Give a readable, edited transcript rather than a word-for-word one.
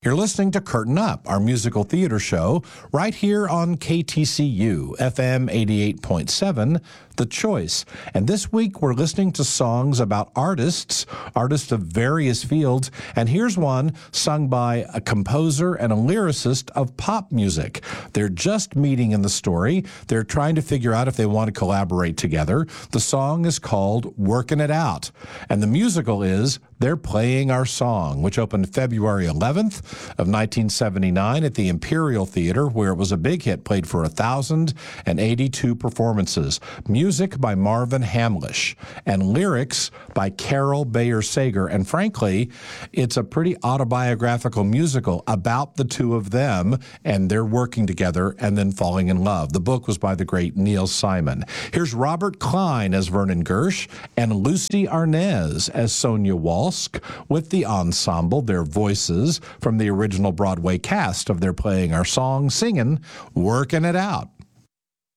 You're listening to Curtain Up, our musical theater show, right here on KTCU, FM 88.7, The Choice. And this week we're listening to songs about artists of various fields. And here's one sung by a composer and a lyricist of pop music. They're just meeting in the story. They're trying to figure out if they want to collaborate together. The song is called Workin' It Out. And the musical is They're Playing Our Song, which opened February 11th of 1979 at the Imperial Theater, where it was a big hit, played for 1,082 performances. Music by Marvin Hamlisch and lyrics by Carol Bayer Sager. And frankly, it's a pretty autobiographical musical about the two of them and they're working together and then falling in love. The book was by the great Neil Simon. Here's Robert Klein as Vernon Gersh and Lucy Arnaz as Sonia Walsk with the ensemble, their voices from the original Broadway cast of They're Playing Our Song, singing Workin' It Out.